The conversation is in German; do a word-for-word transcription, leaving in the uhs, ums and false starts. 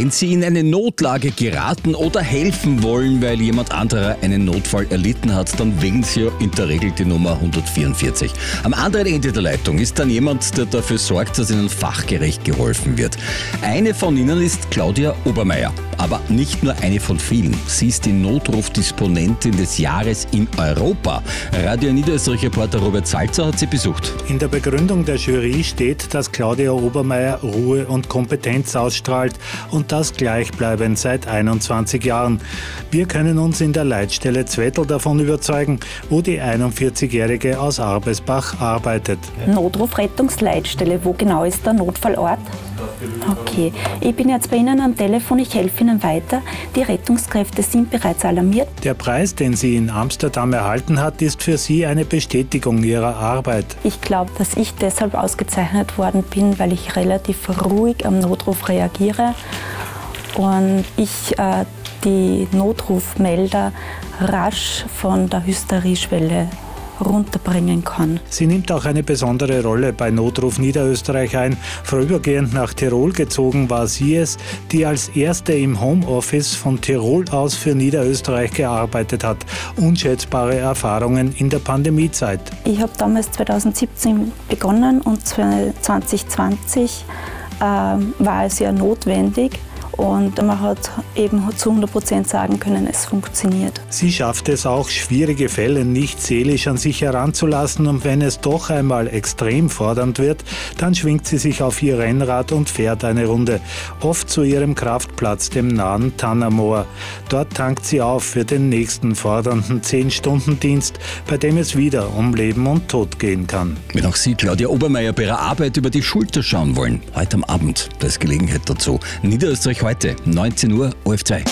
Wenn Sie in eine Notlage geraten oder helfen wollen, weil jemand anderer einen Notfall erlitten hat, dann wählen Sie ja in der Regel die Nummer hundertvierundvierzig. Am anderen Ende der Leitung ist dann jemand, der dafür sorgt, dass Ihnen fachgerecht geholfen wird. Eine von Ihnen ist Claudia Obermeier. Aber nicht nur eine von vielen. Sie ist die Notrufdisponentin des Jahres in Europa. Radio Niederösterreich-Reporter Robert Salzer hat sie besucht. In der Begründung der Jury steht, dass Claudia Obermeier Ruhe und Kompetenz ausstrahlt und das gleichbleibend seit einundzwanzig Jahren. Wir können uns in der Leitstelle Zwettl davon überzeugen, wo die einundvierzigjährige aus Arbesbach arbeitet. Notrufrettungsleitstelle, wo genau ist der Notfallort? Okay, ich bin jetzt bei Ihnen am Telefon, ich helfe Ihnen weiter. Die Rettungskräfte sind bereits alarmiert. Der Preis, den sie in Amsterdam erhalten hat, ist für sie eine Bestätigung ihrer Arbeit. Ich glaube, dass ich deshalb ausgezeichnet worden bin, weil ich relativ ruhig am Notruf reagiere und ich äh, die Notrufmelder rasch von der Hysterieschwelle runterbringen kann. Sie nimmt auch eine besondere Rolle bei Notruf Niederösterreich ein. Vorübergehend nach Tirol gezogen war sie es, die als erste im Homeoffice von Tirol aus für Niederösterreich gearbeitet hat. Unschätzbare Erfahrungen in der Pandemiezeit. Ich habe damals zweitausendsiebzehn begonnen und zwanzig zwanzig äh, war es ja notwendig. Und man hat eben zu hundert Prozent sagen können, es funktioniert. Sie schafft es auch, schwierige Fälle nicht seelisch an sich heranzulassen. Und wenn es doch einmal extrem fordernd wird, dann schwingt sie sich auf ihr Rennrad und fährt eine Runde. Oft zu ihrem Kraftplatz, dem nahen Tannermoor. Dort tankt sie auf für den nächsten fordernden zehn-Stunden-Dienst, bei dem es wieder um Leben und Tod gehen kann. Wenn auch Sie, Claudia Obermeier, bei Ihrer Arbeit über die Schulter schauen wollen, heute am Abend, da ist Gelegenheit dazu. Niederösterreich heute, neunzehn Uhr, O R F zwei.